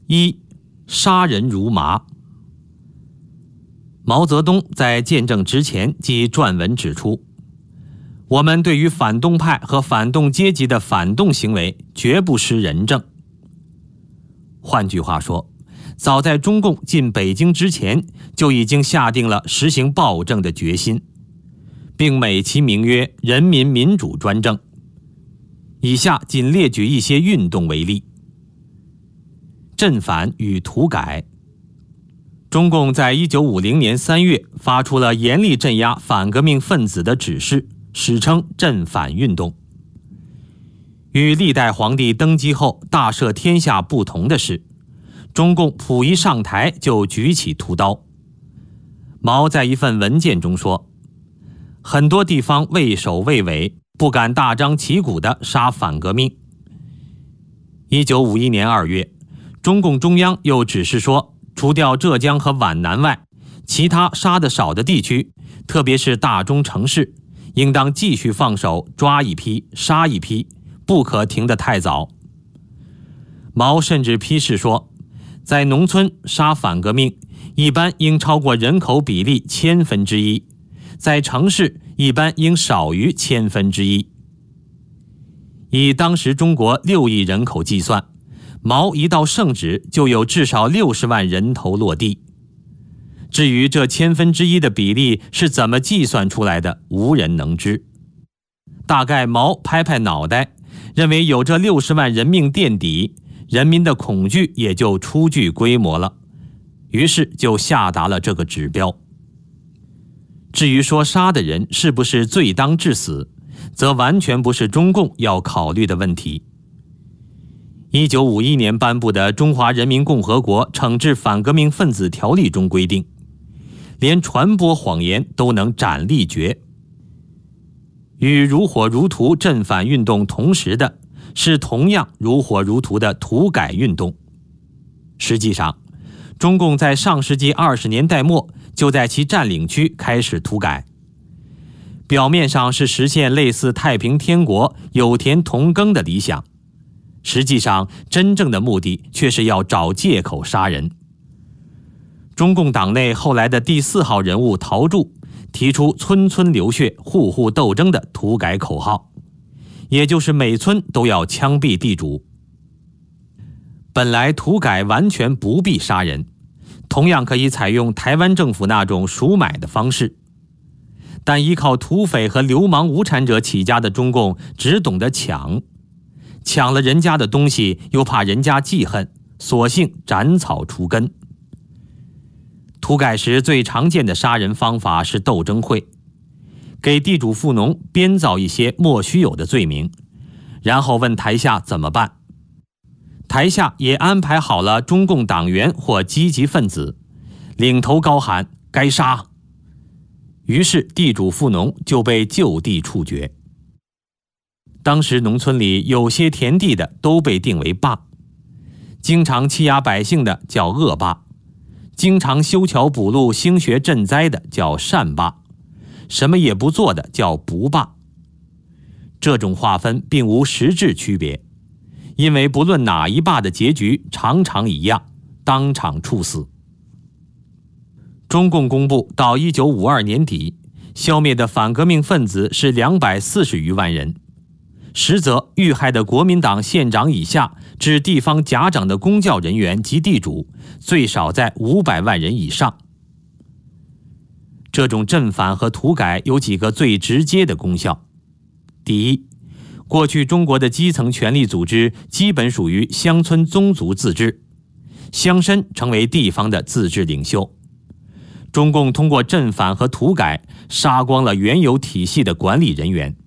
一、杀人如麻。毛泽东在建政之前即撰文指出，我们对于反动派和反动阶级的反动行为绝不失仁政。换句话说，早在中共进北京之前，就已经下定了实行暴政的决心，并美其名曰人民民主专政。以下仅列举一些运动为例。镇反与土改。中共在1950年3月发出了严厉镇压反革命分子的指示，史称镇反运动。与历代皇帝登基后大赦天下不同的是，中共溥仪上台就举起屠刀。毛在一份文件中说，很多地方畏首畏尾，不敢大张旗鼓地杀反革命。1951年2月，中共中央又指示说，除掉浙江和皖南外，其他杀得少的地区，特别是大中城市，应当继续放手，抓一批杀一批，不可停得太早。毛甚至批示说，在农村杀反革命一般应超过人口比例1/1000，在城市一般应少于1/1000。以当时中国6亿人口计算，毛一道圣旨就有至少60万人头落地。至于这1/1000的比例是怎么计算出来的，无人能知。大概毛拍拍脑袋，认为有这60万人命垫底，人民的恐惧也就初具规模了，于是就下达了这个指标。至于说杀的人是不是罪当致死，则完全不是中共要考虑的问题。1951年颁布的《中华人民共和国惩治反革命分子条例》中规定，连传播谎言都能斩立决。与如火如荼镇反运动同时的是同样如火如荼的土改运动。实际上，中共在上世纪20年代末就在其占领区开始土改，表面上是实现类似太平天国有田同耕的理想，实际上真正的目的却是要找借口杀人。中共党内后来的第4号人物陶铸提出村村流血户户斗争的土改口号，也就是每村都要枪毙地主。本来土改完全不必杀人，同样可以采用台湾政府那种赎买的方式，但依靠土匪和流氓无产者起家的中共只懂得抢了人家的东西，又怕人家记恨，索性斩草除根。土改时最常见的杀人方法是斗争会，给地主富农编造一些莫须有的罪名，然后问台下怎么办。台下也安排好了中共党员或积极分子，领头高喊该杀，于是地主富农就被就地处决。当时农村里有些田地的都被定为霸，经常欺压百姓的叫恶霸，经常修桥补路兴学赈灾的叫善霸，什么也不做的叫不霸。这种划分并无实质区别，因为不论哪一霸的结局常常一样，当场处死。中共公布到1952年底，消灭的反革命分子是240余万人，实则遇害的国民党县长以下至地方甲长的公教人员及地主，最少在500万人以上。这种镇反和土改有几个最直接的功效。第一，过去中国的基层权力组织基本属于乡村宗族自治，乡绅成为地方的自治领袖。中共通过镇反和土改，杀光了原有体系的管理人员，